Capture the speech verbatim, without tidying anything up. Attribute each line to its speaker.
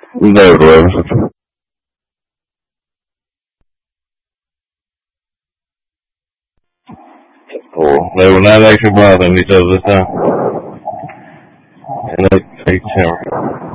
Speaker 1: Доброе утро. Cool. They were not actually bothering each other this time. And they take care.